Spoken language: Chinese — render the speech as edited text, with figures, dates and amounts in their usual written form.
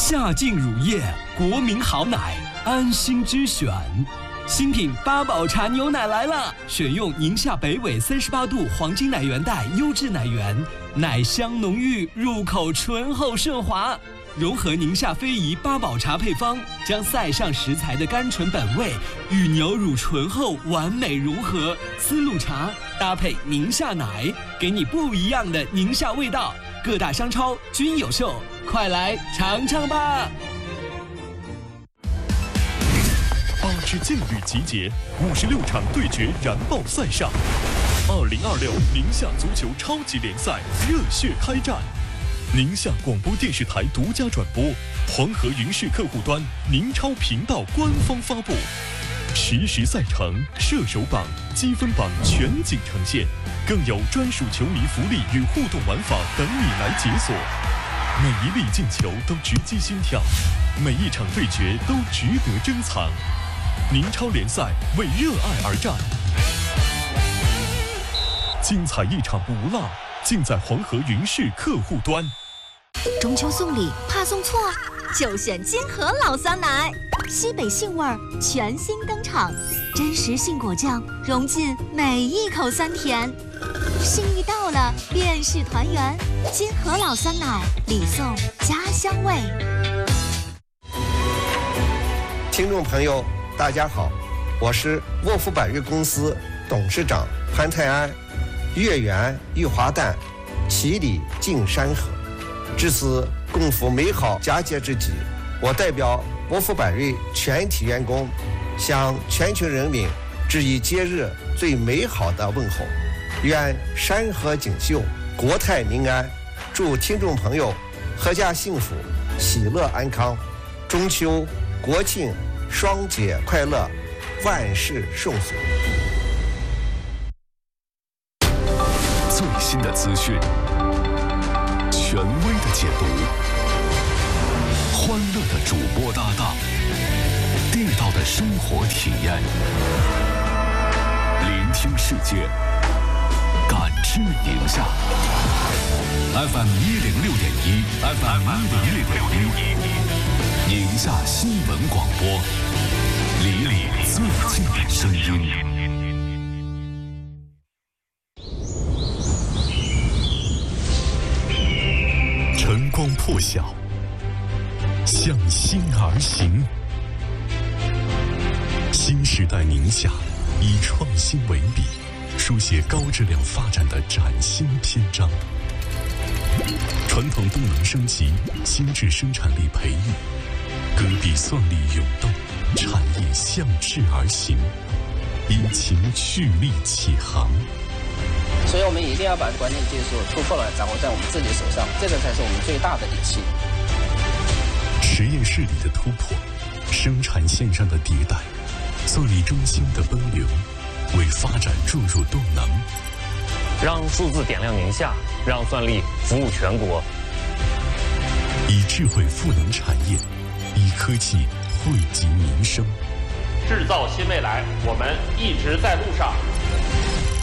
夏劲乳业，国民好奶，安心之选。新品八宝茶牛奶来了，选用宁夏北纬38度黄金奶源带优质奶源，奶香浓郁，入口醇厚顺滑。融合宁夏非遗八宝茶配方，将塞上食材的甘醇本味与牛乳醇厚完美融合，丝路茶搭配宁夏奶，给你不一样的宁夏味道。各大商超均有售，快来尝尝吧 ！8支劲旅集结，56场对决燃爆赛上，2026宁夏足球超级联赛热血开战。宁夏广播电视台独家转播，黄河云视客户端、宁超频道官方发布，实时赛程、射手榜、积分榜全景呈现，更有专属球迷福利与互动玩法等你来解锁。每一粒进球都直击心跳，每一场对决都值得珍藏。宁超联赛为热爱而战，精彩一场不落，尽在黄河云视客户端。 中秋送礼怕送错，就选金河老酸奶，西北杏味儿全新登场，真实杏果酱融进每一口酸甜，心意到了便是团圆。金河老酸奶，礼送家乡味。 听众朋友大家好，我是沃夫百瑞公司董事长潘泰安。月圆玉华诞，其礼敬山河。至此共赴美好佳节之际，我代表沃夫百瑞全体员工，向全球人民致以节日最美好的问候。愿山河锦绣，国泰民安。祝听众朋友阖家幸福，喜乐安康。中秋、国庆双节快乐，万事顺遂。 最新的资讯，权威的解读，欢乐的主播搭档，地道的生活体验，聆听世界，感知宁夏。FM 106.1 ，FM 106.1，宁夏新闻广播，离你最近的声音。晨光破晓，向心而行。新时代宁夏以创新为笔，书写高质量发展的崭新篇章。传统动能升级，新质生产力培育，戈壁算力涌动，产业向志而行，引擎蓄力起航。 所以我们一定要把关键技术突破了掌握在我们自己手上，这个才是我们最大的底气。 实验室里的突破，生产线上的迭代，算力中心的奔流，为发展注入动能。 让数字点亮宁夏，让算力服务全国。 以智慧赋能产业，以科技惠及民生。 制造新未来，我们一直在路上。